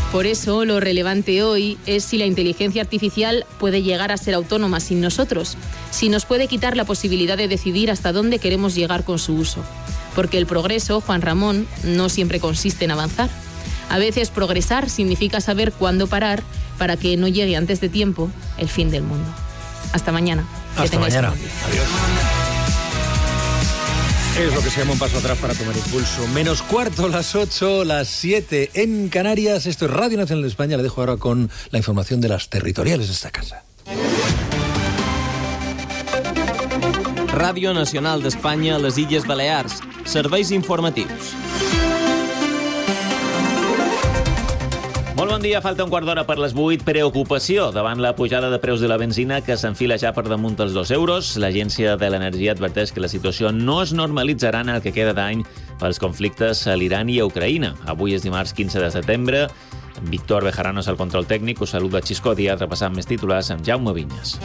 Por eso, lo relevante hoy es si la inteligencia artificial puede llegar a ser autónoma sin nosotros, si nos puede quitar la posibilidad de decidir hasta dónde queremos llegar con su uso. Porque el progreso, Juan Ramón, no siempre consiste en avanzar. A veces progresar significa saber cuándo parar para que no llegue antes de tiempo el fin del mundo. Hasta mañana. Hasta mañana. Adiós. Es lo que se llama un paso atrás para tomar impulso. Menos cuarto, las 8, las 7 en Canarias. Esto es Radio Nacional de España. Le dejo ahora con la información de las territoriales de esta casa. Ràdio Nacional d'Espanya a les Illes Balears. Serveis informatius. Molt bon dia, falta un quart d'hora per les 8. Preocupació davant la pujada de preus de la benzina que s'enfila ja per damunt dels 2 euros. L'Agència de l'Energia adverteix que la situació no es normalitzarà en el que queda d'any pels conflictes a l'Iran i a Ucraïna. Avui és dimarts 15 de setembre. Víctor Bejarano és el control tècnic. Us saluda Xisco Díaz, repassant més titulars amb Jaume Vinyes.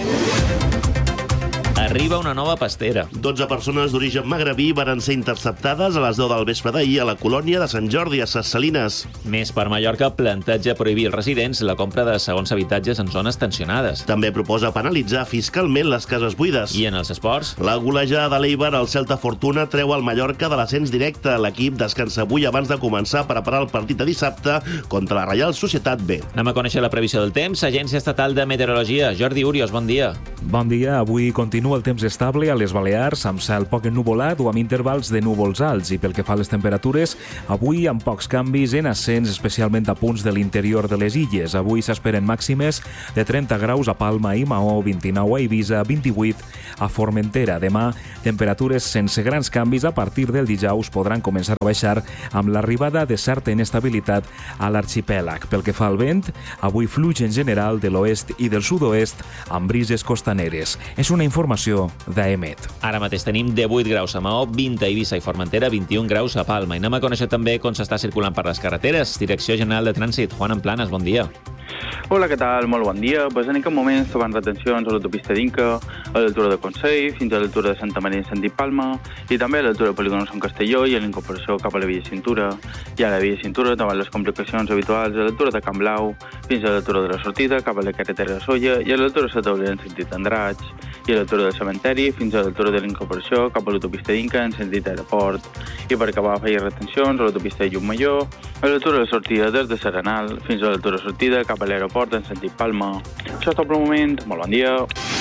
Arriba una nova pastera. 12 persones d'origen magrebí varen ser interceptades a les 10 del vespre d'ahir a la colònia de Sant Jordi, a Ses Salines. Més per Mallorca, planteja prohibir als residents la compra de segons habitatges en zones tensionades. També proposa penalitzar fiscalment les cases buides. I en els esports? La golejada de l'Eibar al Celta Fortuna treu el Mallorca de l'ascens directe. L'equip descansa avui abans de començar a preparar el partit de dissabte contra la Reial Societat B. Anem a conèixer la previsió del temps. Agència Estatal de Meteorologia. Jordi Urios, bon dia. Bon dia. Avui continua el temps estable a les Balears, amb cel poc ennuvolat o amb intervals de núvols alts. I pel que fa a les temperatures, avui amb pocs canvis en ascens, especialment a punts de l'interior de les illes. Avui s'esperen màximes de 30 graus a Palma i Maó, 29 a Eivissa, 28 a Formentera. Demà, temperatures sense grans canvis. A partir del dijous podran començar a baixar amb l'arribada de certa inestabilitat a l'arxipèlag. Pel que fa al vent, avui fluix en general de l'oest i del sud-oest amb brises costaneres. És una informació d'AEMET. Ara mateix tenim 18 graus a Maó, 20 a Eivissa i Formentera, 21 graus a Palma. I anem a conèixer també com s'està circulant per les carreteres. Direcció General de Trànsit, Juan Amplanas, bon dia. Hola, què tal? Molt bon dia. Pues en aquest moment trobant retencions a l'autopista d'Inca, a l'altura de Consell, fins a l'altura de Santa Maria i Sant Palma, i també a l'altura del polígon Sant Castelló i a l'incorporació cap a la via Cintura. I a la via Cintura davant les complicacions habituals a l'altura de Can Blau, fins a l'altura de la sortida cap a la carretera de Solla i a l'altura de Sataulera en sentit Andratx, i a l'altura del cementeri fins a l'altura de l'incorporació cap a l'autopista d'Inca en sentit aeroport. I per acabar feia retencions a l'autopista de Llucmajor, a l'altura de la sortida des de Serenal fins a l'altura de sortida cap a l'aeroport en sentit Palma. Això és tot per el moment. Molt bon dia.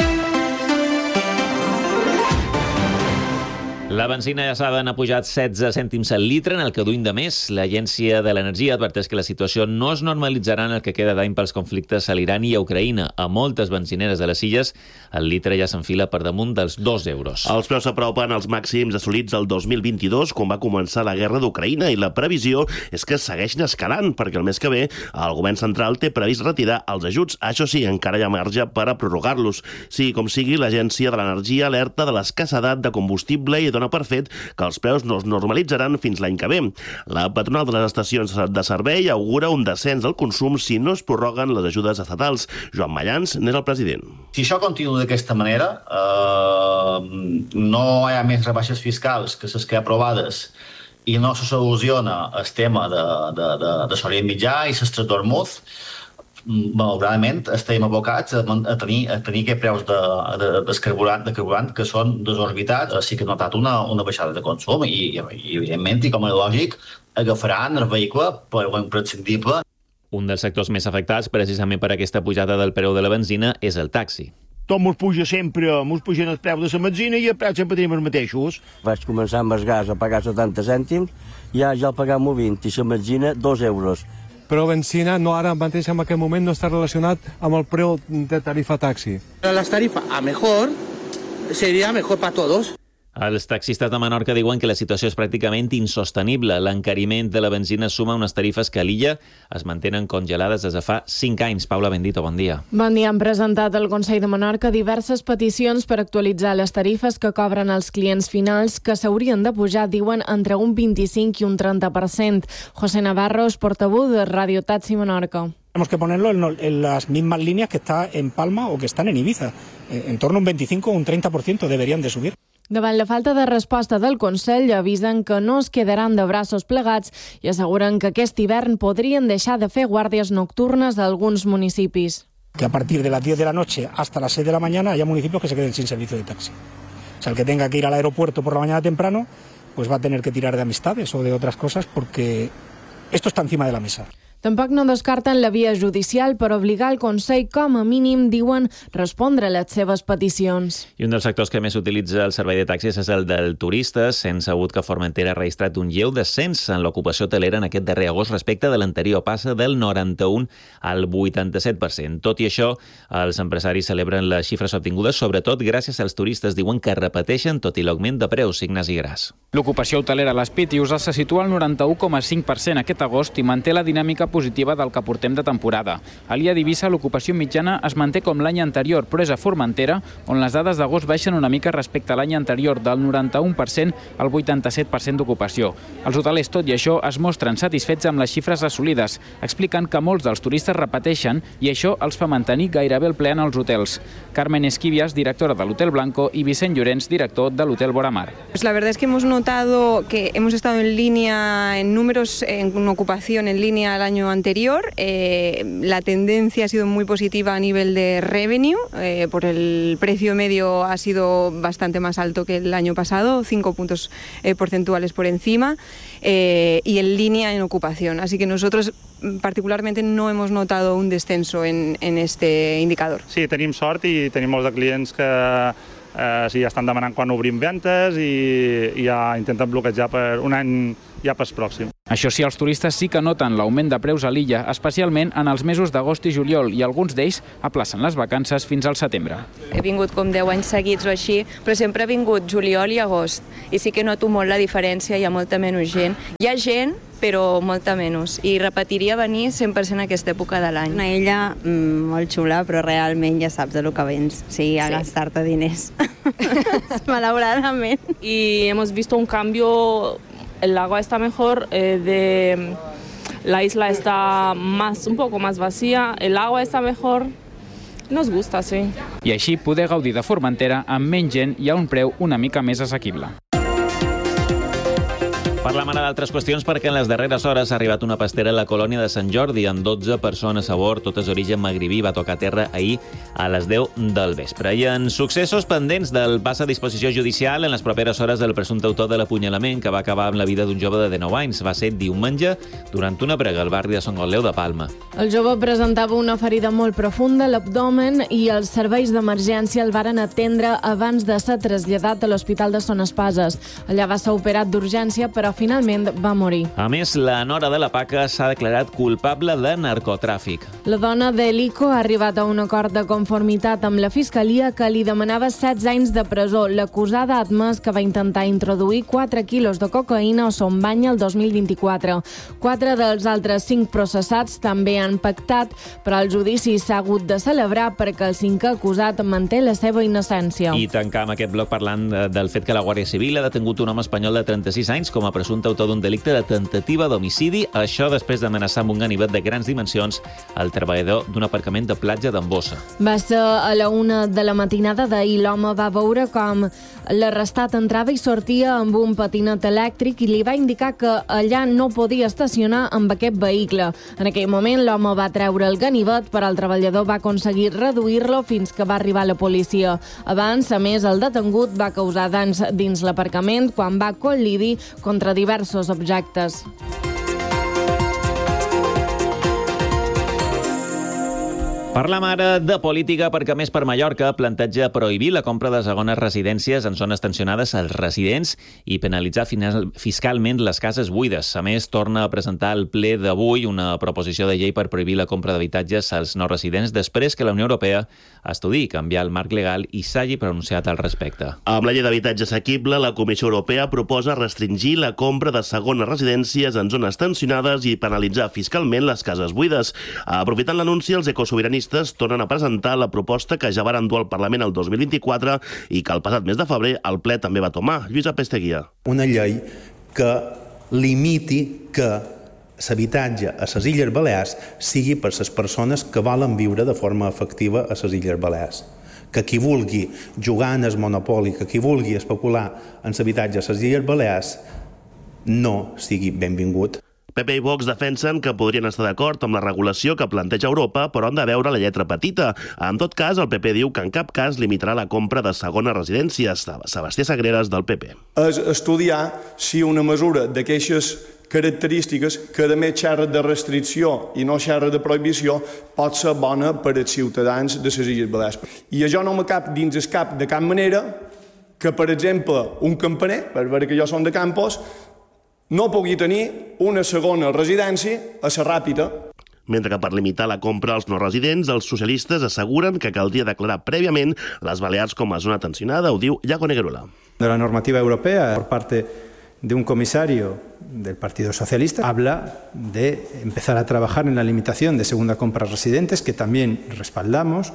La benzina gasada ha pujat 16 cèntims al litre en el que duim de més. L'Agència de l'Energia adverteix que la situació no es normalitzarà en el que queda d'any pels conflictes a l'Iran i a Ucraïna. A moltes benzineres de les illes, el litre ja s'enfila per damunt dels 2 euros. Els preus s'apropen als màxims assolits el 2022, quan va començar la guerra d'Ucraïna, i la previsió és que segueixin escalant, perquè el mes que ve el govern central té previst retirar els ajuts. Això sí, encara hi ha marge per a prorrogar-los. Sigui com sigui, l'Agència de l'Energia alerta de l'escassedat de combustible i dona per fet que els preus no es normalitzaran fins l'any que ve. La patronal de les estacions de servei augura un descens del consum si no es prorroguen les ajudes estatals. Joan Mayans n'és el president. Si això continua d'aquesta manera, no hi ha més rebaixes fiscals que les que aprovades i no se soluciona el tema de l'Orient Mitjà i l'Estret d'Hormuz, malauradament estem abocats a tenir aquests preus de carburant que són desorbitats. Sí que he notat una baixada de consum i evidentment, i com és lògic, agafaran el vehicle per l'imprescindible. Un dels sectors més afectats precisament per aquesta pujada del preu de la benzina és el taxi. Tot mos puja sempre, mos pugen els preus de la benzina i els preus sempre tenim els mateixos. Vaig començar amb el gas a pagar 70 cèntims, ja el pagam 20 i la benzina 2 euros. Però benzina ara mateix en aquest moment no està relacionat amb el preu de tarifa taxi. Las tarifas a mejor sería mejor para todos. Els taxistes de Menorca diuen que la situació és pràcticament insostenible. L'encariment de la benzina suma unes tarifes que a l'illa es mantenen congelades des de fa 5 anys. Paula Bendito, bon dia. Bon dia. Han presentat al Consell de Menorca diverses peticions per actualitzar les tarifes que cobren els clients finals, que s'haurien de pujar, diuen, entre un 25 i un 30%. José Navarro és portaveu de Radio Taxi Menorca. Tenemos que ponerlo en las mismas líneas que está en Palma o que están en Ibiza. En torno a un 25 o un 30% deberían de subir. Davant la falta de resposta del Consell, avisen que no es quedaran de braços plegats i asseguren que aquest hivern podrien deixar de fer guàrdies nocturnes a alguns municipis. Que a partir de las 10 de la noche hasta las 6 de la mañana haya municipios que se queden sin servicio de taxi. O sea, el que tenga que ir al aeropuerto por la mañana temprano, pues va a tener que tirar de amistades o de otras cosas porque esto está encima de la mesa. Tampoc no descarten la via judicial per obligar el Consell, com a mínim, diuen, respondre a les seves peticions. I un dels sectors que més utilitza el servei de taxis és el del turistes. S'ha sabut que Formentera ha registrat un lleu descens en l'ocupació hotelera en aquest darrer agost respecte de l'anterior, passa del 91 al 87%. Tot i això, els empresaris celebren les xifres obtingudes, sobretot gràcies als turistes. Diuen que repeteixen tot i l'augment de preus. Ignasi Gras. L'ocupació hotelera a les Pitius se situa al 91,5% aquest agost i manté la dinàmica positiva del que portem de temporada. A l'Illa d'Eivissa l'ocupació mitjana es manté com l'any anterior, però és a Formentera on les dades d'agost baixen una mica respecte a l'any anterior, del 91% al 87% d'ocupació. Els hotelers, tot i això, es mostren satisfets amb les xifres assolides. Expliquen que molts dels turistes repeteixen i això els fa mantenir gairebé el ple en els hotels. Carmen Esquivias, directora de l'Hotel Blanco, i Vicent Llorenç, director de l'Hotel Boramar. Pues la verdad es que hemos notado que hemos estado en línea en números, en ocupación en línea el año anterior. La tendencia ha sido muy positiva a nivel de revenue, por el precio medio ha sido bastante más alto que el año pasado, 5 puntos porcentuales por encima, y en línea en ocupación. Así que nosotros particularmente no hemos notado un descenso en este indicador. Sí, tenim sort i tenim molts de clients que ja estan demanant quan obrim ventes i ja intenten bloquejar per un any ja pas pròxim. Això sí, els turistes sí que noten l'augment de preus a l'illa, especialment en els mesos d'agost i juliol, i alguns d'ells aplacen les vacances fins al setembre. He vingut com 10 anys seguits o així, però sempre he vingut juliol i agost, i sí que noto molt la diferència, hi ha molta menys gent. Hi ha gent, però molta menys, i repetiria venir 100% a aquesta època de l'any. Una illa molt xula, però realment ja saps de lo que vens, sí, a gastar-te diners. Malauradament. Y hemos visto un cambio. El lago está mejor, la isla está un poco más vacía, el agua está mejor, nos gusta, sí. I així poder gaudir de Formentera amb menys gent i a un preu una mica més assequible. Parlem ara d'altres qüestions perquè en les darreres hores ha arribat una pastera a la colònia de Sant Jordi amb 12 persones a bord, totes d'origen magribí, va tocar terra ahir a les 10 del vespre. I en successos pendents del pas a disposició judicial en les properes hores del presumpte autor de l'apunyalament que va acabar amb la vida d'un jove de 19 anys. Va ser diumenge durant una prega al barri de Sant Gotleu de Palma. El jove presentava una ferida molt profunda a l'abdomen i els serveis d'emergència el varen atendre abans de ser traslladat a l'Hospital de Son Espases. Allà va ser operat d'urgència, però finalment va morir. A més, la nora de la Paca s'ha declarat culpable de narcotràfic. La dona de l'ICO ha arribat a un acord de conformitat amb la Fiscalia que li demanava 16 anys de presó. L'acusada ha admès que va intentar introduir 4 quilos de cocaïna a son bany el 2024. 4 dels altres 5 processats també han pactat, però el judici s'ha hagut de celebrar perquè el 5è acusat manté la seva innocència. I tancam aquest bloc parlant del fet que la Guàrdia Civil ha detingut un home espanyol de 36 anys com a presumpte autor d'un delicte de tentativa d'homicidi, això després d'amenaçar amb un ganivet de grans dimensions al treballador d'un aparcament de platja d'Ambossa. Va ser a la 1 de la matinada d'ahir. L'home va veure com l'arrestat entrava i sortia amb un patinet elèctric i li va indicar que allà no podia estacionar amb aquest vehicle. En aquell moment l'home va treure el ganivet, però el treballador va aconseguir reduir-lo fins que va arribar la policia. Abans, a més, el detengut va causar danys dins l'aparcament quan va col·lidir contra diversos objectes. Parlam ara de política perquè Més per Mallorca planteja prohibir la compra de segones residències en zones tensionades als residents i penalitzar fiscalment les cases buides. A més, torna a presentar al ple d'avui una proposició de llei per prohibir la compra d'habitatges als no residents després que la Unió Europea estudiï canviar el marc legal i s'hagi pronunciat al respecte. Amb la llei d'habitatge assequible, la Comissió Europea proposa restringir la compra de segones residències en zones tensionades i penalitzar fiscalment les cases buides. Aprofitant l'anunci, els ecosobiranistes tornen a presentar la proposta que ja varen dur al Parlament el 2024 i que el passat mes de febrer el ple també va tomar. Lluïsa Pesteguia. Una llei que limiti que l'habitatge a les Illes Balears sigui per les persones que volen viure de forma efectiva a les Illes Balears, que qui vulgui jugar en el monopoli, que qui vulgui especular en l'habitatge a les Illes Balears no sigui benvingut. PP i Vox defensen que podrien estar d'acord amb la regulació que planteja Europa, però han de veure la lletra petita. En tot cas, el PP diu que en cap cas limitarà la compra de segones residències. Sebastià Sagreras, del PP. És estudiar si una mesura d'aquestes característiques, que a més xerra de restricció i no xerra de prohibició, pot ser bona per als ciutadans de les Illes Balears. I això no me cap dins el cap de cap manera que, per exemple, un campaner, per veure que jo som de Campos, no pugui tenir una segona residència a la Ràpita. Mentre que per limitar la compra als no residents, els socialistes asseguren que caldria declarar prèviament les Balears com a zona tensionada, ho diu Iago Neguerola. De la normativa europea, por parte de un comisario del Partido Socialista, habla de empezar a trabajar en la limitación de segunda compra a residentes, que también respaldamos,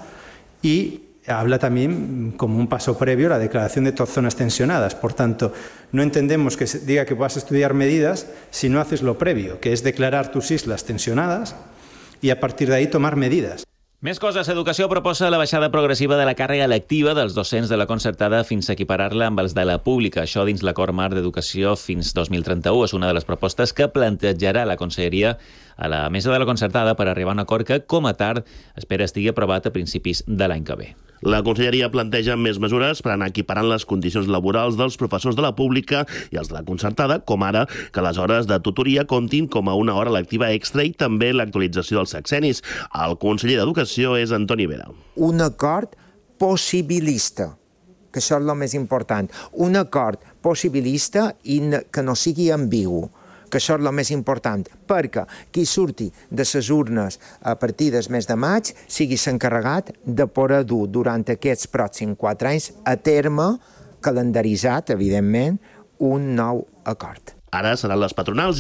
y habla también como un paso previo la declaración de zonas tensionadas. Por tanto, no entendemos que se diga que vas a estudiar medidas si no haces lo previo, que es declarar tus islas tensionadas y a partir de ahí tomar medidas. Més coses. Educació proposa la baixada progressiva de la càrrega lectiva dels docents de la concertada fins a equiparar-la amb els de la pública. Això dins l'acord marc d'educació fins 2031 és una de les propostes que plantejarà la Conselleria a la mesa de la concertada per arribar a un acord que, com a tard, espera estigui aprovat a principis de l'any que ve. La Conselleria planteja més mesures per anar equiparant les condicions laborals dels professors de la pública i els de la concertada, com ara que les hores de tutoria comptin com a una hora lectiva extra i també l'actualització dels sexennis. El conseller d'Educació és Antoni Vera. Un acord possibilista, que això és el més important. Un acord possibilista i que no sigui ambigu, que això és el més important, perquè qui surti de les urnes a partir del mes de maig sigui s'encarregat de poder dur durant aquests pròxims 4 anys a terme, calendaritzat, evidentment, un nou acord. Ara seran les patronals